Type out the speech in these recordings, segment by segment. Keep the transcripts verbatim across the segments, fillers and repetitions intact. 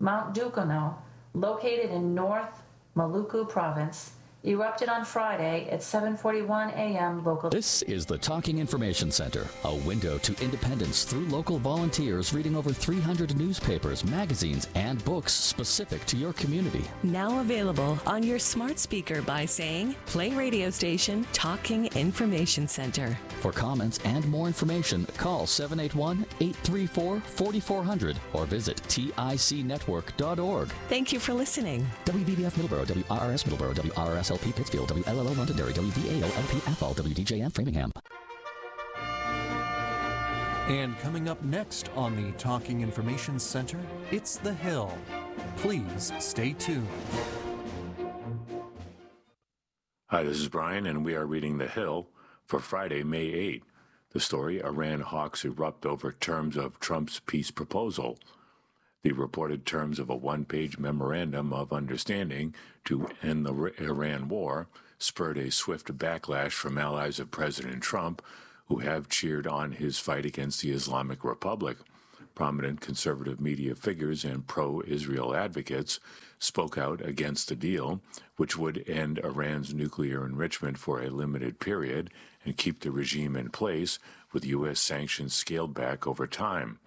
Mount Dukono, located in North Maluku province, erupted on Friday at seven forty-one a.m. local. This is the Talking Information Center, a window to independence through local volunteers reading over three hundred newspapers, magazines, and books specific to your community. Now available on your smart speaker by saying, play radio station Talking Information Center. For comments and more information, call seven eight one, eight three four, four four zero zero or visit tic network dot org. Thank you for listening. W V B F Middleborough, W R R S Middleborough, W R R S L P Pittsfield, W L L O Londonderry, W V A L L P Athol, W D J M Framingham. And coming up next on the Talking Information Center, it's The Hill. Please stay tuned. Hi, this is Brian, and we are reading The Hill for Friday, May eighth. The story, Iran hawks erupt over terms of Trump's peace proposal. The reported terms of a one-page memorandum of understanding to end the Iran war spurred a swift backlash from allies of President Trump, who have cheered on his fight against the Islamic Republic. Prominent conservative media figures and pro-Israel advocates spoke out against the deal, which would end Iran's nuclear enrichment for a limited period and keep the regime in place, with U S sanctions scaled back over time.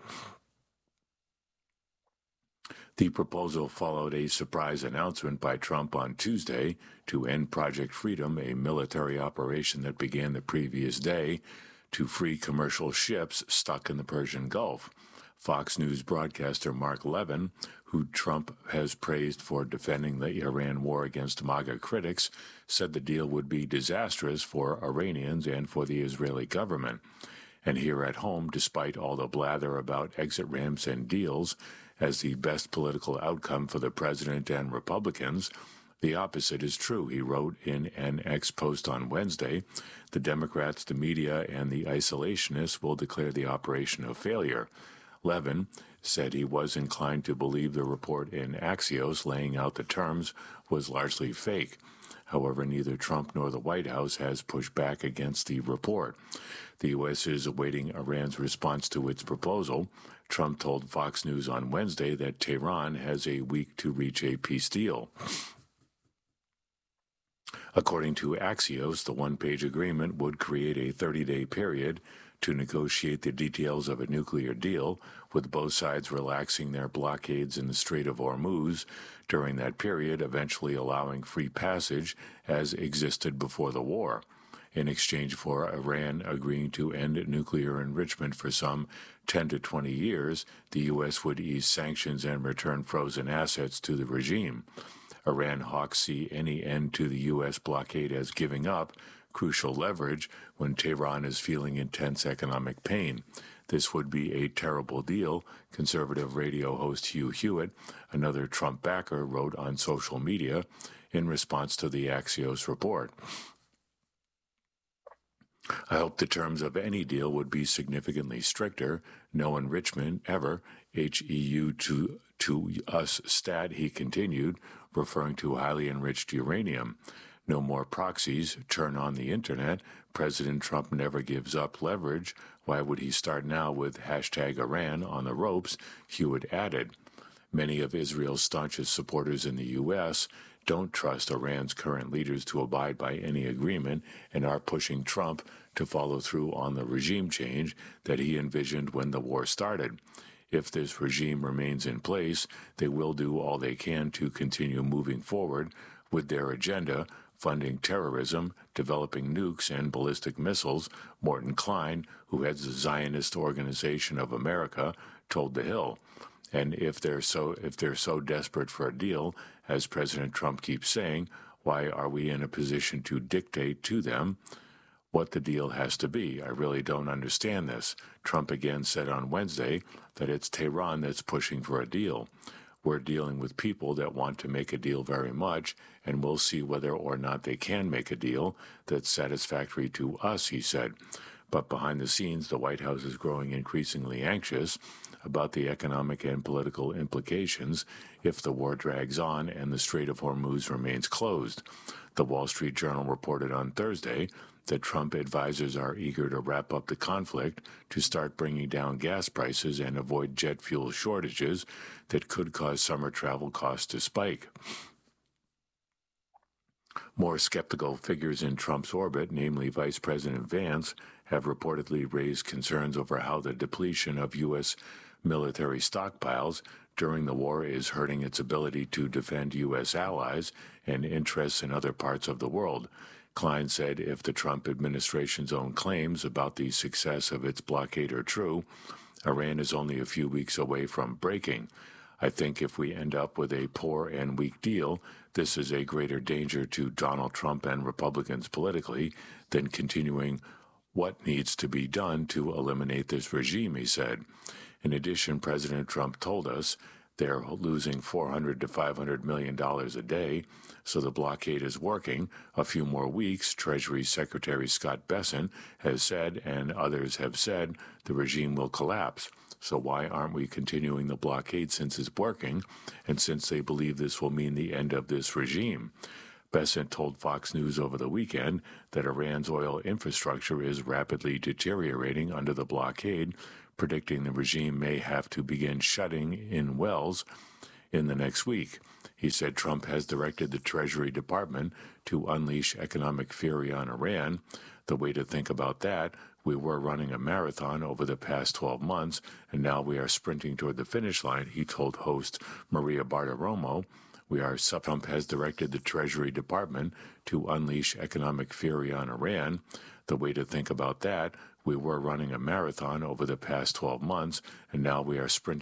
The proposal followed a surprise announcement by Trump on Tuesday to end Project Freedom, a military operation that began the previous day to free commercial ships stuck in the Persian Gulf. Fox News broadcaster Mark Levin, who Trump has praised for defending the Iran war against MAGA critics, said the deal would be disastrous for Iranians and for the Israeli government. And here at home, despite all the blather about exit ramps and deals as the best political outcome for the president and Republicans, the opposite is true, he wrote in an X post on Wednesday. The Democrats, the media, and the isolationists will declare the operation a failure. Levin said he was inclined to believe the report in Axios laying out the terms was largely fake. However, neither Trump nor the White House has pushed back against the report. The U S is awaiting Iran's response to its proposal. Trump told Fox News on Wednesday that Tehran has a week to reach a peace deal. According to Axios, the one-page agreement would create a thirty-day period to negotiate the details of a nuclear deal, with both sides relaxing their blockades in the Strait of Hormuz during that period, eventually allowing free passage as existed before the war. In exchange for Iran agreeing to end nuclear enrichment for some ten to twenty years, the U S would ease sanctions and return frozen assets to the regime. Iran hawks see any end to the U S blockade as giving up crucial leverage when Tehran is feeling intense economic pain. This would be a terrible deal, conservative radio host Hugh Hewitt, another Trump backer, wrote on social media in response to the Axios report. I hope the terms of any deal would be significantly stricter. No enrichment ever. H E U to, to us stat, he continued, referring to highly enriched uranium. No more proxies. Turn on the internet. President Trump never gives up leverage. Why would he start now with hashtag Iran on the ropes? Hewitt added. Many of Israel's staunchest supporters in the U S don't trust Iran's current leaders to abide by any agreement and are pushing Trump to follow through on the regime change that he envisioned when the war started. If this regime remains in place, they will do all they can to continue moving forward with their agenda, funding terrorism, developing nukes and ballistic missiles, Morton Klein, who heads the Zionist Organization of America, told The Hill. And if they're so if they're so desperate for a deal, as President Trump keeps saying, why are we in a position to dictate to them what the deal has to be? I really don't understand this. Trump again said on Wednesday that it's Tehran that's pushing for a deal. We're dealing with people that want to make a deal very much, and we'll see whether or not they can make a deal that's satisfactory to us, he said. But behind the scenes, the White House is growing increasingly anxious about the economic and political implications if the war drags on and the Strait of Hormuz remains closed. The Wall Street Journal reported on Thursday that Trump advisors are eager to wrap up the conflict to start bringing down gas prices and avoid jet fuel shortages that could cause summer travel costs to spike. More skeptical figures in Trump's orbit, namely Vice President Vance, have reportedly raised concerns over how the depletion of U S military stockpiles during the war is hurting its ability to defend U S allies and interests in other parts of the world. Klein said if the Trump administration's own claims about the success of its blockade are true, Iran is only a few weeks away from breaking. I think if we end up with a poor and weak deal, this is a greater danger to Donald Trump and Republicans politically than continuing what needs to be done to eliminate this regime, he said. In addition, President Trump told us they're losing four hundred to five hundred million dollars a day, so the blockade is working. A few more weeks, Treasury Secretary Scott Bessent has said, and others have said, the regime will collapse. So why aren't we continuing the blockade since it's working, and since they believe this will mean the end of this regime? Bessent told Fox News over the weekend that Iran's oil infrastructure is rapidly deteriorating under the blockade, predicting the regime may have to begin shutting in wells in the next week. He said Trump has directed the Treasury Department to unleash economic fury on Iran. The way to think about that, we were running a marathon over the past twelve months, and now we are sprinting toward the finish line, he told host Maria Bartiromo. We are, Trump has directed the Treasury Department to unleash economic fury on Iran. The way to think about that, we were running a marathon over the past twelve months, and now we are sprinting